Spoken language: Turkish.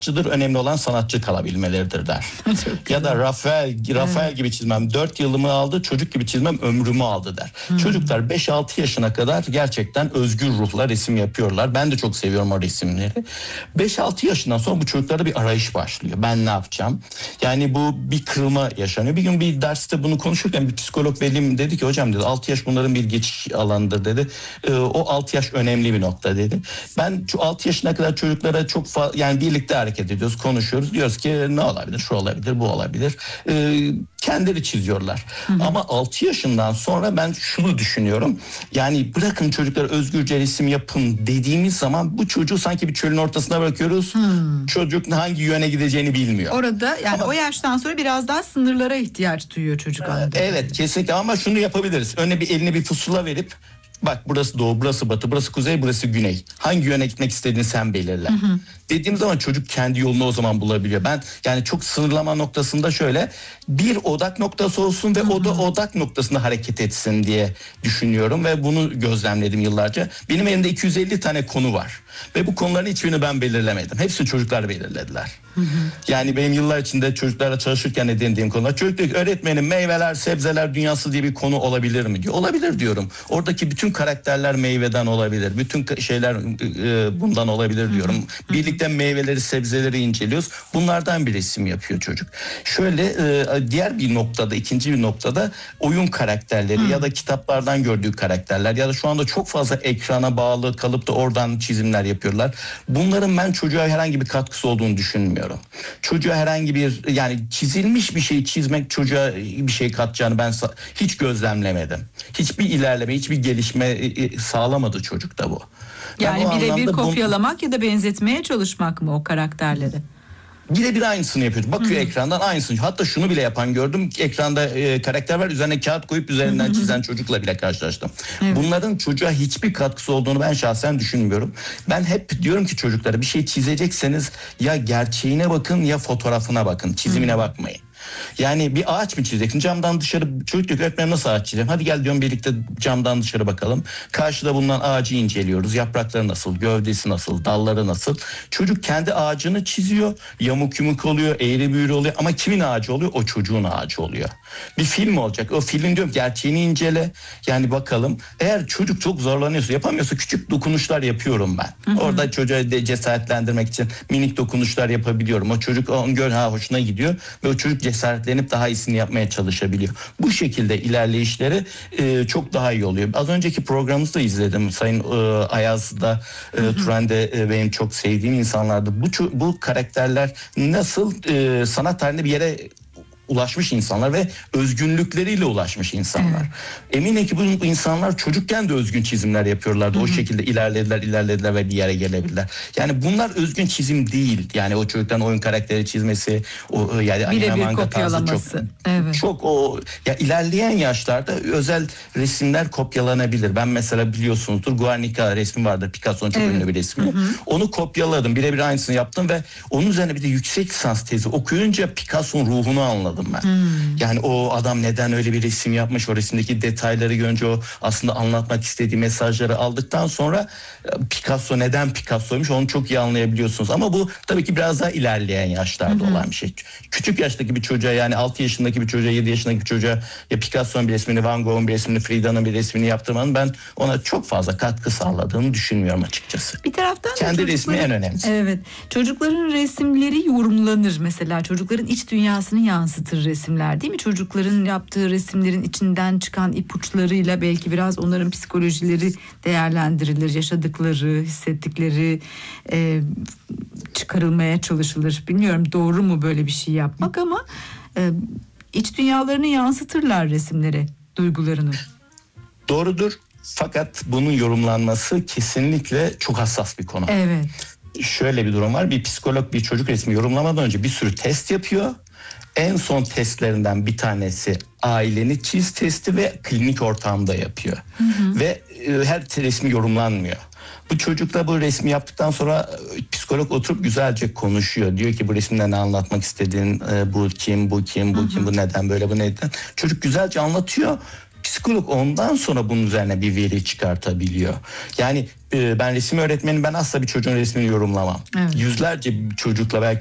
önemli olan sanatçı kalabilmeleridir der. Ya da Rafael gibi çizmem 4 yılımı aldı, çocuk gibi çizmem ömrümü aldı der. Çocuklar 5-6 yaşına kadar gerçekten özgür ruhla resim yapıyorlar. Ben de çok seviyorum o resimleri. 5-6 yaşından sonra bu çocuklarda bir arayış başlıyor. Ben ne yapacağım? Yani bu bir kırılma yaşanıyor. Bir gün bir derste bunu konuşurken bir psikolog velim dedi ki hocam dedi 6 yaş bunların bir geçiş alanıdır dedi. O 6 yaş önemli bir nokta dedi. Ben şu 6 yaşına kadar çocuklara çok fazla yani birlikte hareket ediyoruz, konuşuyoruz. Diyoruz ki ne olabilir, şu olabilir, bu olabilir. Kendileri çiziyorlar. Ama 6 yaşından sonra ben şunu düşünüyorum. Yani bırakın çocuklar özgürce resim yapın dediğimiz zaman bu çocuğu sanki bir çölün ortasına bırakıyoruz. Çocuk hangi yöne gideceğini bilmiyor. Orada yani o yaştan sonra biraz daha sınırlara ihtiyaç duyuyor çocuk anlamda. Evet kesinlikle ama şunu yapabiliriz. Önüne bir eline bir pusula verip bak burası doğu, burası batı, burası kuzey, burası güney. Hangi yöne gitmek istediğini sen belirle. Dediğim zaman çocuk kendi yolunu o zaman bulabiliyor. Ben yani çok sınırlama noktasında şöyle bir odak noktası olsun ve o da odak noktasında hareket etsin diye düşünüyorum ve bunu gözlemledim yıllarca. Benim elimde 250 tane konu var ve bu konuların hiçbirini ben belirlemedim. Hepsini çocuklar belirlediler. Yani benim yıllar içinde çocuklarla çalışırken edindiğim konular. Çocuk diyor ki öğretmenim meyveler, sebzeler dünyası diye bir konu olabilir mi diyor. Olabilir diyorum. Oradaki bütün karakterler meyveden olabilir. Bütün şeyler bundan olabilir diyorum. Birlikte meyveleri, sebzeleri inceliyoruz. Bunlardan bir resim yapıyor çocuk. Şöyle diğer bir noktada, ikinci bir noktada oyun karakterleri ya da kitaplardan gördüğü karakterler ya da şu anda çok fazla ekrana bağlı kalıp da oradan çizimler yapıyorlar. Bunların ben çocuğa herhangi bir katkısı olduğunu düşünmüyorum. Çocuğa herhangi bir yani çizilmiş bir şey çizmek çocuğa bir şey katacağını ben hiç gözlemlemedim. Hiçbir ilerleme, hiçbir gelişme sağlamadı çocukta bu. Yani birebir kopyalamak ya da benzetmeye çalışmak mı o karakterleri? Birebir aynısını yapıyor. Bakıyor ekrandan aynısını. Hatta şunu bile yapan gördüm. Ekranda karakter var. Üzerine kağıt koyup üzerinden çizen çocukla bile karşılaştım. Evet. Bunların çocuğa hiçbir katkısı olduğunu ben şahsen düşünmüyorum. Ben hep diyorum ki çocuklara bir şey çizecekseniz ya gerçeğine bakın ya fotoğrafına bakın. Çizimine bakmayın. Yani bir ağaç mı çizeceksin? Camdan dışarı çocuk diyor ki öğretmenim nasıl ağaç çizeceğim? Hadi gel diyorum birlikte camdan dışarı bakalım. Karşıda bulunan ağacı inceliyoruz. Yaprakları nasıl, gövdesi nasıl, dalları nasıl? Çocuk kendi ağacını çiziyor. Yamuk yumuk oluyor, eğri büğrü oluyor. Ama kimin ağacı oluyor? O çocuğun ağacı oluyor. Bir film olacak. O filmin diyorum gerçeğini incele. Yani bakalım. Eğer çocuk çok zorlanıyorsa, yapamıyorsa küçük dokunuşlar yapıyorum ben. Orada çocuğa cesaretlendirmek için minik dokunuşlar yapabiliyorum. O çocuk onu gör hoşuna gidiyor ve o çocuk cesaretlenip daha iyisini yapmaya çalışabiliyor. Bu şekilde ilerleyişleri çok daha iyi oluyor. Az önceki programımızda izledim. Sayın Ayaz'da, Turan de benim çok sevdiğim insanlardı. Bu karakterler nasıl sanat halinde bir yere ulaşmış insanlar ve özgünlükleriyle ulaşmış insanlar. Evet. Eminim ki bu insanlar çocukken de özgün çizimler yapıyorlardı. O şekilde ilerlediler ve bir yere gelebilirler. Yani bunlar özgün çizim değil. Yani o çocuktan oyun karakteri çizmesi, o yani anime manga tarzı çok o ya ilerleyen yaşlarda özel resimler kopyalanabilir. Ben mesela biliyorsunuzdur Guernica resmi vardır. Picasso'nun çok ünlü bir resmi. Onu kopyaladım. Birebir aynısını yaptım ve onun üzerine bir de yüksek lisans tezi okuyunca Picasso'nun ruhunu anladım ben. Yani o adam neden öyle bir resim yapmış, o resimdeki detayları görünce o aslında anlatmak istediği mesajları aldıktan sonra Picasso neden Picasso'ymuş onu çok iyi anlayabiliyorsunuz. Ama bu tabii ki biraz daha ilerleyen yaşlarda olan bir şey. Küçük yaştaki bir çocuğa yani 6 yaşındaki bir çocuğa 7 yaşındaki bir çocuğa ya Picasso'nun bir resmini, Van Gogh'un bir resmini, Frida'nın bir resmini yaptırmanın ben ona çok fazla katkı sağladığını düşünmüyorum açıkçası. Bir taraftan kendi resmi en önemlisi. Evet. Çocukların resimleri yorumlanır mesela. Çocukların iç dünyasını yansıtır resimler değil mi? Çocukların yaptığı resimlerin içinden çıkan ipuçlarıyla belki biraz onların psikolojileri değerlendirilir. Yaşadıkları, hissettikleri çıkarılmaya çalışılır. Bilmiyorum doğru mu böyle bir şey yapmak ama iç dünyalarını yansıtırlar resimlere, duygularını. Doğrudur. Fakat bunun yorumlanması kesinlikle çok hassas bir konu. Evet. Şöyle bir durum var. Bir psikolog bir çocuk resmi yorumlamadan önce bir sürü test yapıyor. En son testlerinden bir tanesi aileni çiz testi ve klinik ortamda yapıyor. Ve her resmi yorumlanmıyor. Bu çocukla bu resmi yaptıktan sonra psikolog oturup güzelce konuşuyor. Diyor ki bu resimde ne anlatmak istediğin, bu kim, bu kim, bu kim, bu neden böyle, bu neden. Çocuk güzelce anlatıyor. psikolog ondan sonra bunun üzerine bir veri çıkartabiliyor. Yani ben resim öğretmenim, ben asla bir çocuğun resmini yorumlamam. Evet. Yüzlerce çocukla belki